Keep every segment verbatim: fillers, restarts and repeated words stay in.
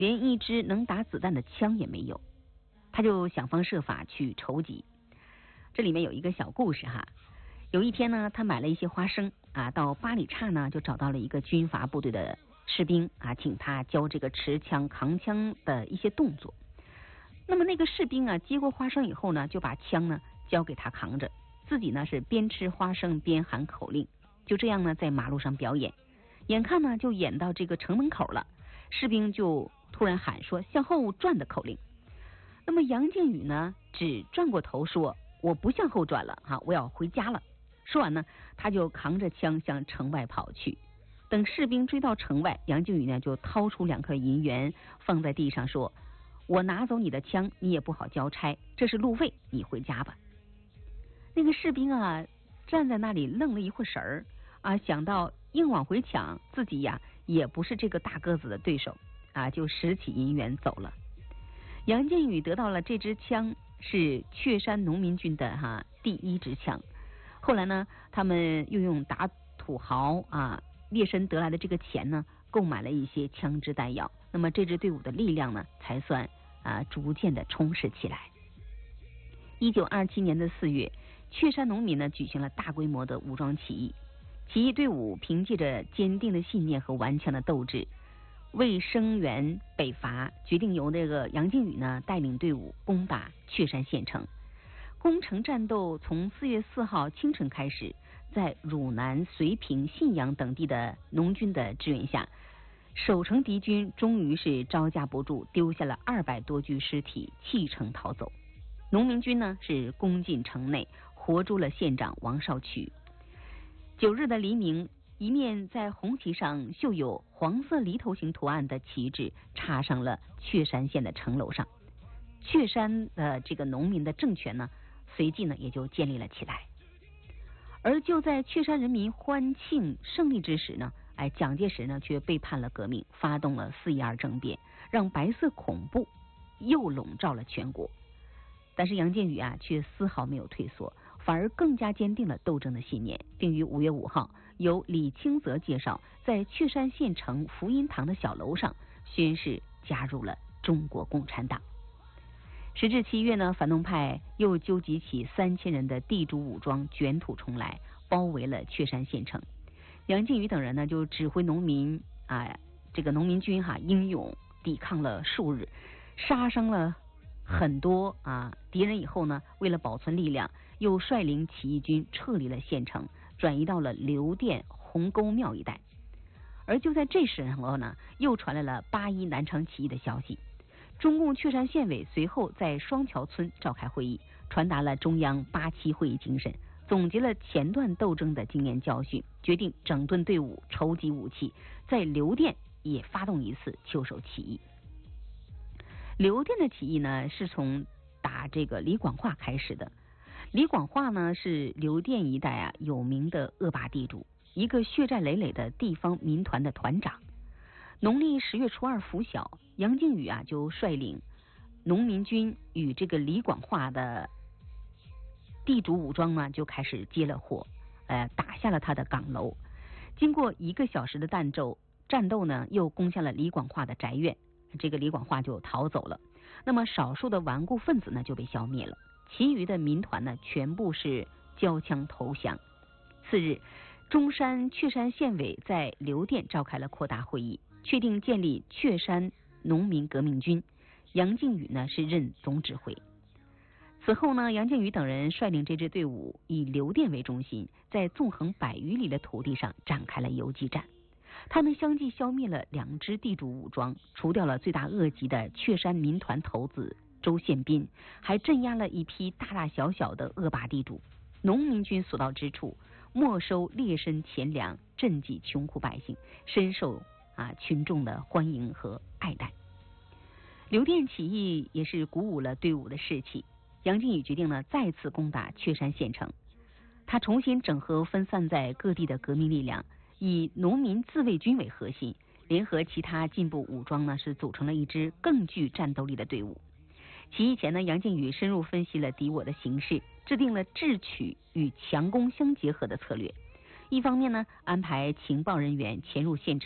连一支能打子弹的枪也没有。他就想方设法去筹集。这里面有一个小故事哈。有一天呢，他买了一些花生啊，到八里岔呢就找到了一个军阀部队的士兵啊，请他教这个持枪扛枪的一些动作。那么那个士兵啊，接过花生以后呢，就把枪呢交给他扛着，自己呢是边吃花生边喊口令，就这样呢在马路上表演。眼看呢就演到这个城门口了，士兵就突然喊说向后转的口令。那么杨靖宇呢只转过头说我不向后转了哈，我要回家了。说完呢，他就扛着枪向城外跑去。等士兵追到城外，杨靖宇呢就掏出两颗银元放在地上说，我拿走你的枪，你也不好交差，这是路费，你回家吧。那个士兵啊站在那里愣了一会神儿啊，想到硬往回抢，自己呀也不是这个大个子的对手啊，就拾起银元走了。杨靖宇得到了这支枪，是雀山农民军的哈第一支枪。后来呢，他们又用打土豪啊劣绅得来的这个钱呢，购买了一些枪支弹药。那么这支队伍的力量呢，才算啊逐渐的充实起来。一九二七年的四月，雀山农民呢举行了大规模的武装起义。起义队伍凭借着坚定的信念和顽强的斗志，为声援北伐，决定由这个杨靖宇呢带领队伍攻打雀山县城。攻城战斗从四月四号清晨开始，在汝南、绥平、信阳等地的农军的支援下，守城敌军终于是招架不住，丢下了二百多具尸体，弃城逃走。农民军呢是攻进城内，活捉了县长王少渠。九日的黎明，一面在红旗上绣有黄色犁头形图案的旗帜插上了雀山县的城楼上。雀山的这个农民的政权呢，随即呢也就建立了起来。而就在雀山人民欢庆胜利之时呢，哎，蒋介石呢却背叛了革命，发动了四一二政变，让白色恐怖又笼罩了全国。但是杨靖宇啊却丝毫没有退缩，反而更加坚定了斗争的信念，并于五月五号由李清泽介绍，在雀山县城福音堂的小楼上宣誓加入了中国共产党。时至七月呢，反动派又纠集起三千人的地主武装，卷土重来，包围了雀山县城。杨靖宇等人呢，就指挥农民啊，这个农民军哈英勇抵抗了数日，杀伤了很多啊敌人以后呢，为了保存力量，又率领起义军撤离了县城，转移到了刘店、红沟庙一带。而就在这时候呢，又传来了八一南昌起义的消息。中共雀山县委随后在双桥村召开会议，传达了中央八七会议精神，总结了前段斗争的经验教训，决定整顿队伍，筹集武器，在刘店也发动一次秋收起义。刘店的起义呢，是从打这个李广化开始的。李广化呢，是刘店一带啊有名的恶霸地主，一个血债累累的地方民团的团长。农历十月初二拂晓，杨靖宇啊就率领农民军与这个李广化的地主武装呢就开始接了火，呃，打下了他的岗楼。经过一个小时的战斗，战斗呢又攻下了李广化的宅院，这个李广化就逃走了。那么少数的顽固分子呢就被消灭了，其余的民团呢全部是交枪投降。次日，中山雀山县委在刘店召开了扩大会议，确定建立雀山农民革命军，杨靖宇呢是任总指挥。此后呢，杨靖宇等人率领这支队伍以刘店为中心，在纵横百余里的土地上展开了游击战。他们相继消灭了两支地主武装，除掉了罪大恶极的雀山民团头子周宪斌，还镇压了一批大大小小的恶霸地主。农民军所到之处，没收劣绅钱粮，赈济穷苦百姓，深受啊群众的欢迎和爱戴。刘店起义也是鼓舞了队伍的士气。杨靖宇决定呢再次攻打雀山县城，他重新整合分散在各地的革命力量，以农民自卫军为核心，联合其他进步武装呢是组成了一支更具战斗力的队伍。起义前呢，杨靖宇深入分析了敌我的形势，制定了智取与强攻相结合的策略。一方面呢，安排情报人员潜入县城，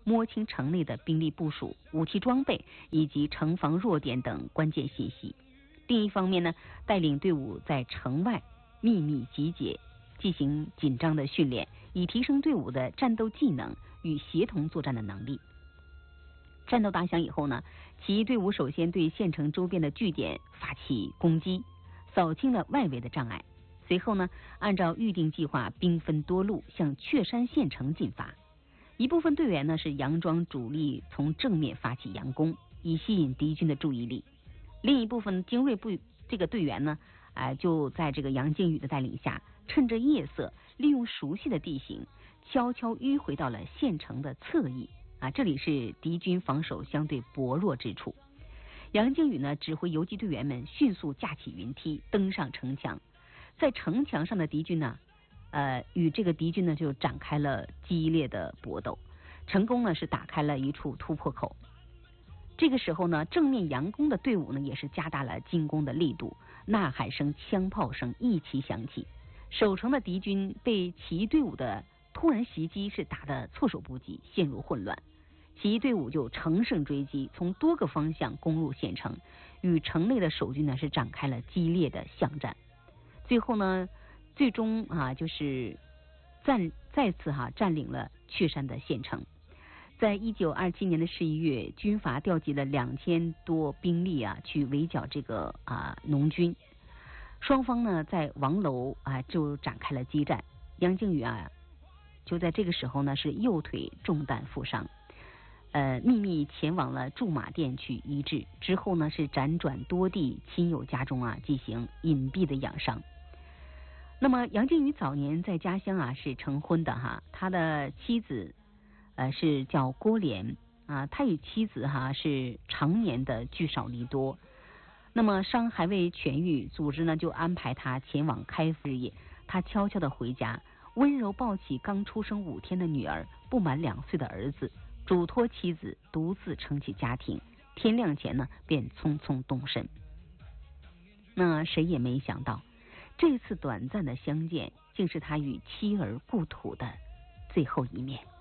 摸清城内的兵力部署、武器装备以及城防弱点等关键信息。另一方面呢，带领队伍在城外秘密集结，进行紧张的训练，以提升队伍的战斗技能与协同作战的能力。战斗打响以后呢，其队伍首先对县城周边的据点发起攻击，扫清了外围的障碍。随后呢，按照预定计划，兵分多路向雀山县城进发。一部分队员呢是佯装主力，从正面发起佯攻，以吸引敌军的注意力。另一部分精锐部这个队员呢，啊、呃，就在这个杨靖宇的带领下，趁着夜色，利用熟悉的地形，悄悄迂回到了县城的侧翼。啊，这里是敌军防守相对薄弱之处。杨靖宇呢，指挥游击队员们迅速架起云梯，登上城墙。在城墙上的敌军呢，呃，与这个敌军呢就展开了激烈的搏斗，成功呢是打开了一处突破口。这个时候呢，正面佯攻的队伍呢也是加大了进攻的力度，呐喊声、枪炮声一齐响起。守城的敌军被起义队伍的突然袭击是打得措手不及，陷入混乱。起义队伍就乘胜追击，从多个方向攻入县城，与城内的守军呢是展开了激烈的巷战。最后呢，最终啊就是占再次哈、啊、占领了雀山的县城。在一九二七年的十一月，军阀调集了两千多兵力啊去围剿这个啊农军。双方呢在王楼啊就展开了激战。杨靖宇啊就在这个时候呢是右腿中弹负伤。呃，秘密前往了驻马店去医治，之后呢是辗转多地亲友家中啊进行隐蔽的养伤。那么杨靖宇早年在家乡啊是成婚的哈，他的妻子呃是叫郭莲啊，他与妻子哈是常年的聚少离多。那么伤还未痊愈，组织呢就安排他前往开封日夜，他悄悄的回家，温柔抱起刚出生五天的女儿，不满两岁的儿子，嘱托妻子独自撑起家庭，天亮前呢便匆匆动身。那谁也没想到，这次短暂的相见，竟是他与妻儿故土的最后一面。